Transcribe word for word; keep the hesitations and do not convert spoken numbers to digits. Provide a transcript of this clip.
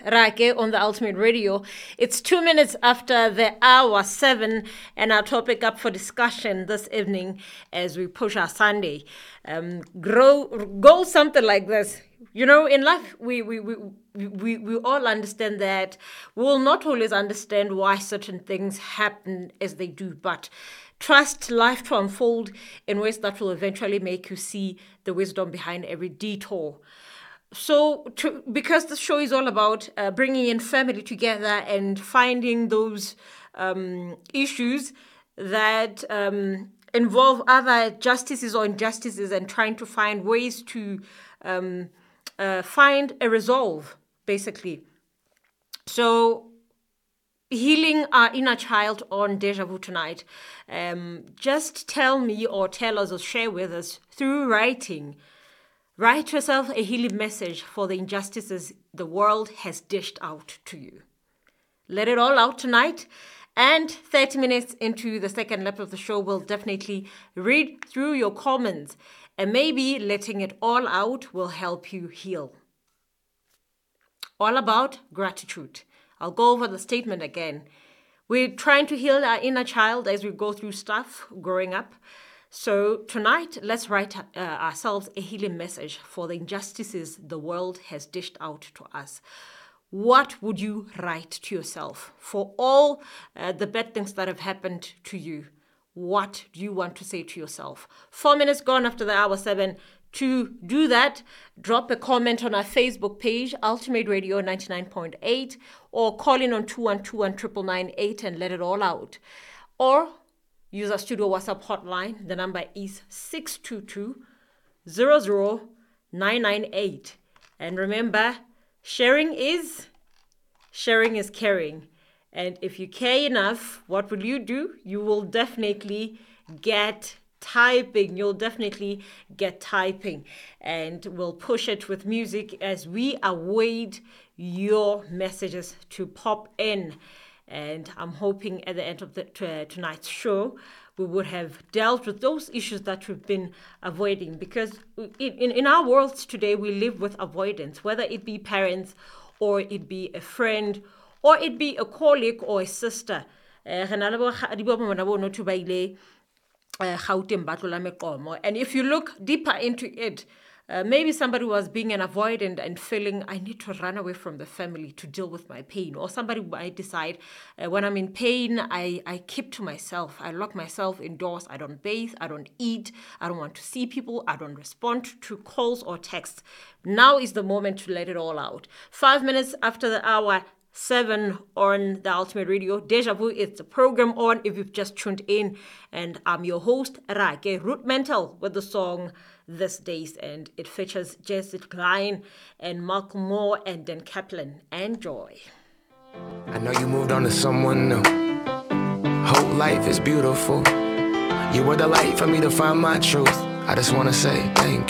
Rake on the Ultimate Radio. It's two minutes after the hour seven, and our topic up for discussion this evening as we push our Sunday. Um, grow, go something like this. You know, in life, we, we, we, we, we all understand that we will not always understand why certain things happen as they do, but trust life to unfold in ways that will eventually make you see the wisdom behind every detour. So, to, because the show is all about uh, bringing in family together and finding those um, issues that um, involve other justices or injustices and trying to find ways to um, uh, find a resolve, basically. So, healing our inner child on Deja Vu tonight. Um, just tell me or tell us or share with us through writing. Write yourself a healing message for the injustices the world has dished out to you. Let it all out tonight. And thirty minutes into the second lap of the show, we'll definitely read through your comments. And maybe letting it all out will help you heal. All about gratitude. I'll go over the statement again. We're trying to heal our inner child as we go through stuff growing up. So tonight, let's write uh, ourselves a healing message for the injustices the world has dished out to us. What would you write to yourself for all uh, the bad things that have happened to you? What do you want to say to yourself? Four minutes gone after the hour seven. To do that, drop a comment on our Facebook page, Ultimate Radio ninety-nine point eight, or call in on two one two one nine nine eight and let it all out. Or use our studio WhatsApp hotline. The number is six two two, zero zero nine nine eight. And remember, sharing is, sharing is caring. And if you care enough, what will you do? You will definitely get typing. You'll definitely get typing. And we'll push it with music as we await your messages to pop in. And I'm hoping at the end of the, t- tonight's show, we would have dealt with those issues that we've been avoiding. Because in, in, in our worlds today, we live with avoidance, whether it be parents or it be a friend or it be a colleague or a sister. And if you look deeper into it, Uh, maybe somebody was being an avoidant and feeling, I need to run away from the family to deal with my pain. Or somebody might decide, uh, when I'm in pain, I, I keep to myself. I lock myself indoors. I don't bathe. I don't eat. I don't want to see people. I don't respond to calls or texts. Now is the moment to let it all out. Five minutes after the hour seven on the Ultimate Radio. Deja Vu, it's the program on if you've just tuned in. And I'm your host, Rake Root Mental, with the song This Days. And it features Jesse Klein and Malcolm Moore and Dan Kaplan. Enjoy. I know you moved on to someone new. Whole life is beautiful. You were the light for me to find my truth. I just want to say thank